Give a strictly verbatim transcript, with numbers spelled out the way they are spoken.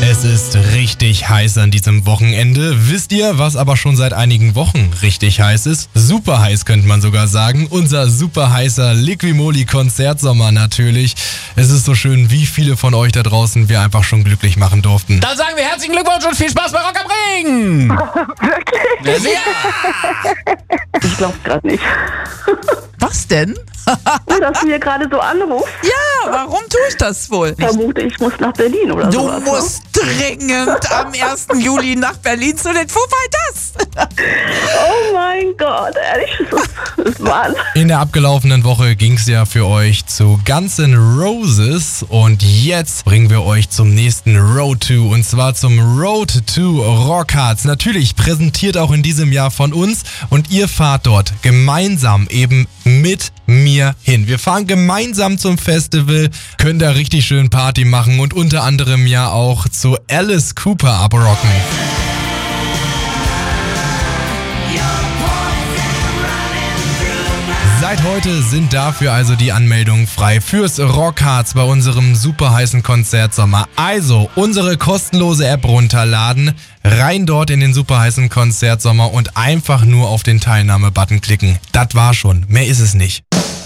Es ist richtig heiß an diesem Wochenende. Wisst ihr, was aber schon seit einigen Wochen richtig heiß ist? Super heiß könnte man sogar sagen. Unser super heißer Liquimoli-Konzertsommer natürlich. Es ist so schön, wie viele von euch da draußen wir einfach schon glücklich machen durften. Dann sagen wir herzlichen Glückwunsch und viel Spaß bei Rock am Ring! Wirklich? Ja! Ich glaub's gerade nicht. Was denn? Dass du hier gerade so anrufst, Ja, warum tue ich das wohl? vermute ich muss nach Berlin oder Du sowas. musst dringend am ersten Juli nach Berlin zu den Foo Fighters. Ne? Oh mein Gott, ehrlich, das ist, das ist Wahnsinn. In der abgelaufenen Woche ging es ja für euch zu Guns N' Roses und jetzt bringen wir euch zum nächsten Road to und zwar zum Road to Rockharz. Natürlich präsentiert auch in diesem Jahr von uns und ihr fahrt dort gemeinsam eben mit mir hin. Wir fahren gemeinsam zum Festival, können da richtig schön Party machen und unter anderem ja auch zu Alice Cooper abrocken. Seit heute sind dafür also die Anmeldungen frei fürs Rockharz bei unserem super heißen Konzertsommer. Also unsere kostenlose App runterladen, rein dort in den super heißen Konzertsommer und einfach nur auf den Teilnahme-Button klicken. Das war schon, mehr ist es nicht.